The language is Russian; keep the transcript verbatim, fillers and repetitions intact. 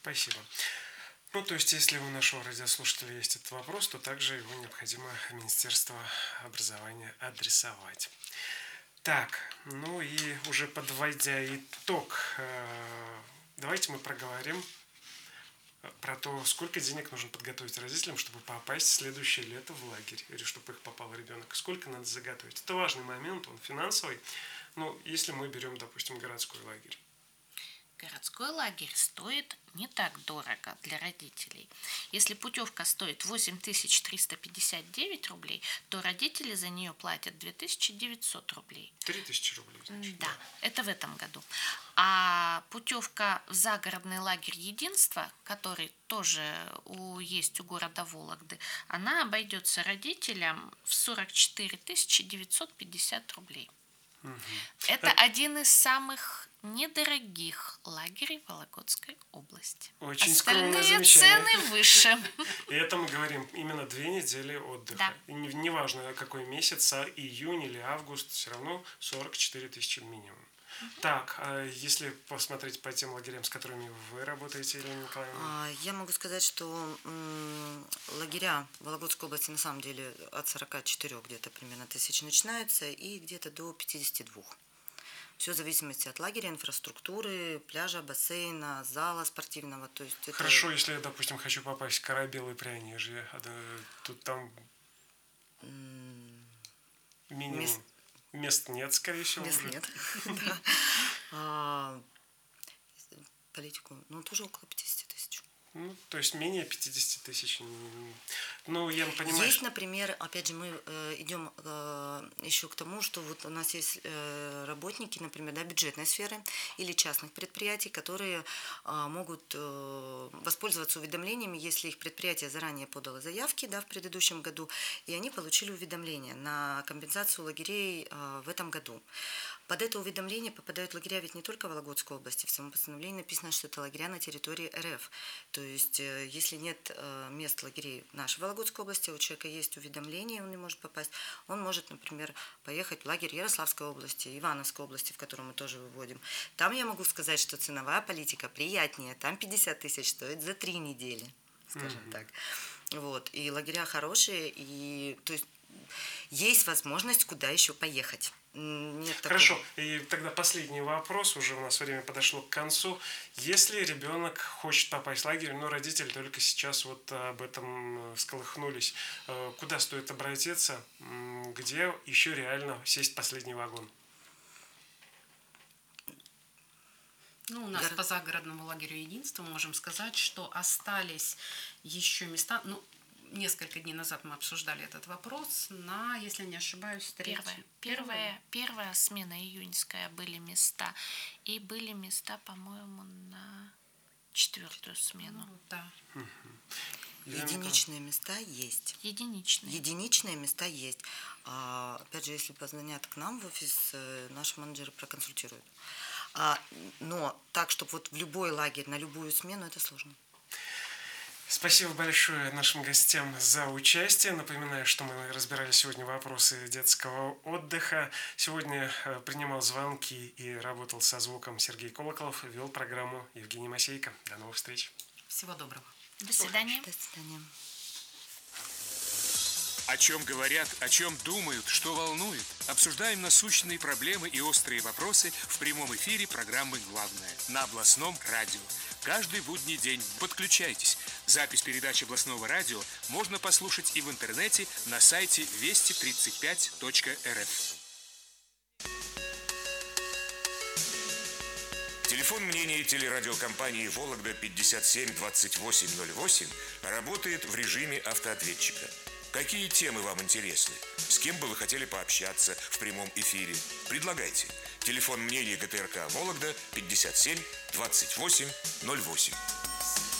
Спасибо. Ну, то есть, если у нашего радиослушателя есть этот вопрос, то также его необходимо Министерство образования адресовать. Так, ну и уже подводя итог, давайте мы проговорим про то, сколько денег нужно подготовить родителям, чтобы попасть в следующее лето в лагерь, или чтобы их попал ребенок. Сколько надо заготовить? Это важный момент, он финансовый. Ну, если мы берем, допустим, городской лагерь. Городской лагерь стоит не так дорого для родителей. Если путевка стоит восемь тысяч триста пятьдесят девять рублей, то родители за нее платят две тысячи девятьсот рублей. три тысячи рублей, значит. Да, да, это в этом году. А путевка в загородный лагерь «Единство», который тоже у, есть у города Вологды, она обойдется родителям в сорок четыре тысячи девятьсот пятьдесят рублей. Угу. Это а... один из самых недорогих лагерей Вологодской области. Очень Остальные скромное замечание. Цены выше. И это мы говорим именно две недели отдыха. Да. И неважно, какой месяц, а июнь или август, все равно сорок четыре тысячи минимум. Uh-huh. Так, а если посмотреть по тем лагерям, с которыми вы работаете, Елена Николаевна? Я могу сказать, что м, лагеря в Вологодской области на самом деле от сорока четырёх где-то примерно тысяч начинаются и где-то до пятидесяти двух. Все в зависимости от лагеря, инфраструктуры, пляжа, бассейна, зала спортивного. То есть это... Хорошо, если я, допустим, хочу попасть в Корабелы и Прянежье, тут там минимум мест, мест нет, скорее всего. Мест уже. нет. Политику, ну, тоже около пятидесяти тысяч. Ну, то есть менее пятидесяти тысяч. Ну, я понимаю. Есть, например, опять же, мы э, идем э, еще к тому, что вот у нас есть э, работники, например, да, бюджетной сферы или частных предприятий, которые э, могут э, воспользоваться уведомлениями, если их предприятие заранее подало заявки, да, в предыдущем году, и они получили уведомление на компенсацию лагерей э, в этом году. Под это уведомление попадают лагеря ведь не только в Вологодской области. В самом постановлении написано, что это лагеря на территории эр эф. То есть, если нет мест лагерей в нашей Вологодской области, у человека есть уведомление, он не может попасть, он может, например, поехать в лагерь Ярославской области, Ивановской области, в которую мы тоже выводим. Там я могу сказать, что ценовая политика приятнее. Там пятьдесят тысяч стоит за три недели, скажем mm-hmm. так. Вот. И лагеря хорошие, и то есть есть возможность куда еще поехать. Нет Хорошо, такого. И тогда последний вопрос, уже у нас время подошло к концу. Если ребенок хочет попасть в лагерь, но родители только сейчас вот об этом всколыхнулись, куда стоит обратиться, где еще реально сесть в последний вагон? Ну, у нас Гор... по загородному лагерю «Единство» мы можем сказать, что остались еще места, ну, несколько дней назад мы обсуждали этот вопрос на, если не ошибаюсь, третья. Первая, первая, первая смена июньская были места. И были места, по-моему, на четвертую смену. Ну, да. Угу. Единичные места есть. Единичные. Единичные места есть. А, опять же, если позвонят к нам в офис, наши менеджеры проконсультируют. А, но так, чтобы вот в любой лагерь, на любую смену, это сложно. Спасибо большое нашим гостям за участие. Напоминаю, что мы разбирали сегодня вопросы детского отдыха. Сегодня принимал звонки и работал со звуком Сергей Колоколов, вел программу Евгений Масейко. До новых встреч. Всего доброго. До свидания. До свидания. О чем говорят, о чем думают, что волнует. Обсуждаем насущные проблемы и острые вопросы в прямом эфире программы «Главное» на областном радио. Каждый будний день подключайтесь. Запись передачи областного радио можно послушать и в интернете на сайте вести тридцать пять точка эр эф. Телефон мнения телерадиокомпании «Вологда» пятьдесят семь двадцать восемь ноль восемь работает в режиме автоответчика. Какие темы вам интересны? С кем бы вы хотели пообщаться в прямом эфире? Предлагайте. Телефон мнения гэ тэ эр ка «Вологда» пятьдесят семь двадцать восемь ноль восемь.